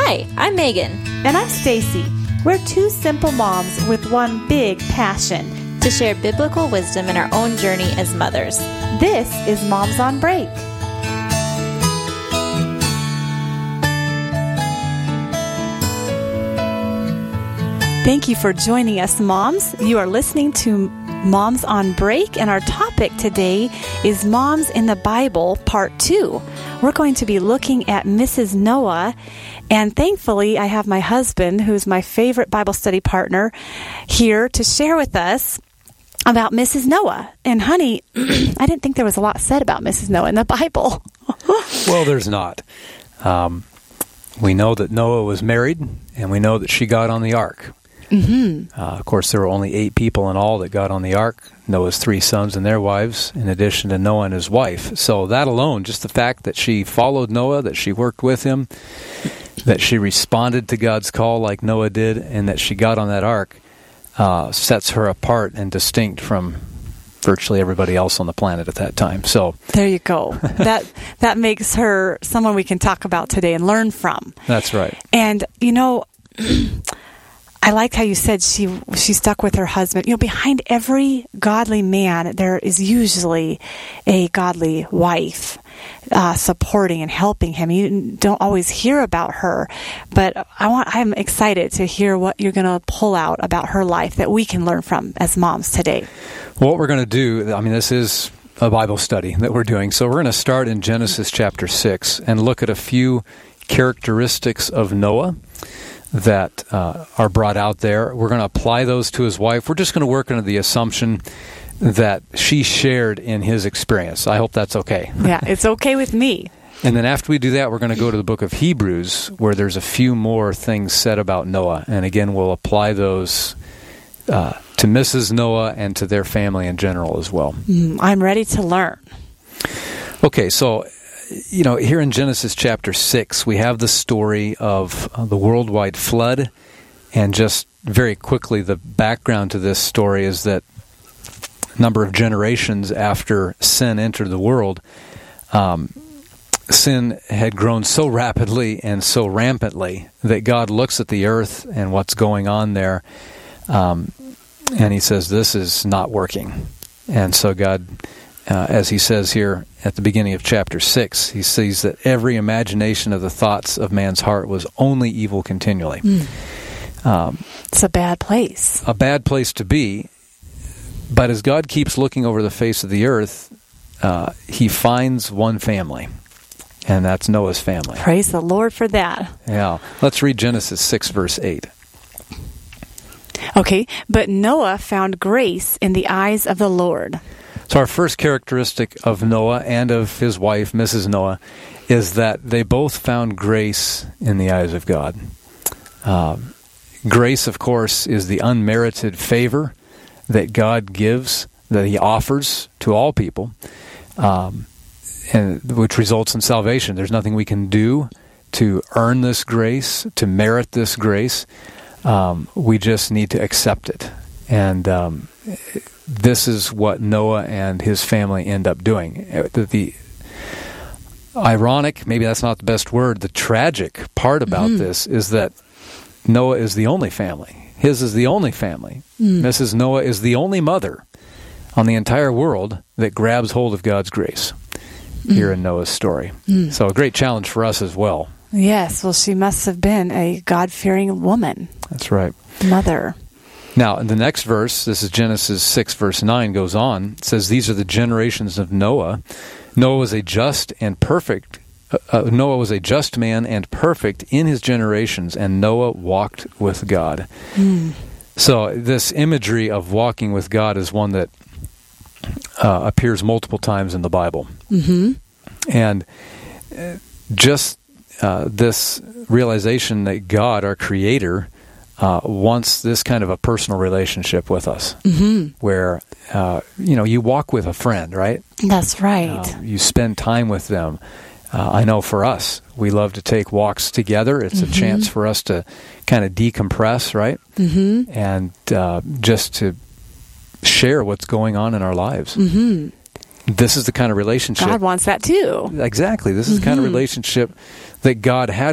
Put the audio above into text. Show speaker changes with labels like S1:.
S1: Hi, I'm Megan.
S2: And I'm Stacy. We're two simple moms with one big passion:
S1: to share biblical wisdom in our own journey as mothers.
S2: This is Moms on Break. Thank you for joining us, moms. You are listening to Moms on Break, and our topic today is Moms in the Bible, Part 2. We're going to be looking at Mrs. Noah, and thankfully I have my husband, who's my favorite Bible study partner, here to share with us about Mrs. Noah. And honey, I didn't think there was a lot said about Mrs. Noah in the Bible.
S3: Well, there's not. We know that Noah was married, and we know that she got on the ark.
S2: Mm-hmm.
S3: Of course, there were only 8 people in all that got on the ark. Noah's 3 sons and their wives, in addition to Noah and his wife. So that alone, just the fact that she followed Noah, that she worked with him, that she responded to God's call like Noah did, and that she got on that ark, sets her apart and distinct from virtually everybody else on the planet at that time. So
S2: there you go. That makes her someone we can talk about today and learn from.
S3: That's right.
S2: And you know, I like how you said she stuck with her husband. You know, behind every godly man, there is usually a godly wife supporting and helping him. You don't always hear about her, but I'm excited to hear what you're going to pull out about her life that we can learn from as moms today.
S3: What we're going to do, this is a Bible study that we're doing. So we're going to start in Genesis chapter 6 and look at a few characteristics of Noah that are brought out there. We're going to apply those to his wife. We're just going to work under the assumption that she shared in his experience. I hope that's okay.
S2: Yeah, it's okay with me.
S3: And then after we do that, we're going to go to the book of Hebrews, where there's a few more things said about Noah. And again, we'll apply those to Mrs. Noah and to their family in general as well.
S2: I'm ready to learn.
S3: Okay, so here in Genesis chapter 6, we have the story of the worldwide flood. And just very quickly, the background to this story is that a number of generations after sin entered the world, sin had grown so rapidly and so rampantly that God looks at the earth and what's going on there, and he says, this is not working. And so God, as he says here at the beginning of chapter 6, he sees that every imagination of the thoughts of man's heart was only evil continually.
S2: It's a bad place.
S3: A bad place to be. But as God keeps looking over the face of the earth, he finds one family, and that's Noah's family.
S2: Praise the Lord for that.
S3: Yeah. Let's read Genesis 6, verse 8.
S2: Okay, but Noah found grace in the eyes of the Lord.
S3: So our first characteristic of Noah and of his wife, Mrs. Noah, is that they both found grace in the eyes of God. Grace, of course, is the unmerited favor that God gives, that he offers to all people, and which results in salvation. There's nothing we can do to earn this grace, to merit this grace. We just need to accept it. And this is what Noah and his family end up doing. The ironic, maybe that's not the best word, the tragic part about this is that Noah is the only family. His is the only family. Mrs. Noah is the only mother on the entire world that grabs hold of God's grace here in Noah's story. So a great challenge for us as well.
S2: Yes, well, she must have been a God-fearing woman.
S3: That's right.
S2: Mother.
S3: Now, in the next verse, this is Genesis 6, verse 9, goes on. It says, these are the generations of Noah. Noah was a just and perfect. Noah was a just man and perfect in his generations, and Noah walked with God. So this imagery of walking with God is one that appears multiple times in the Bible. And just this realization that God, our Creator, wants this kind of a personal relationship with us, where you walk with a friend, right?
S2: That's right.
S3: You spend time with them. I know for us, we love to take walks together. It's a chance for us to kind of decompress, right? And just to share what's going on in our lives. This is the kind of relationship.
S2: God wants that too.
S3: Exactly. This is the kind of relationship that God had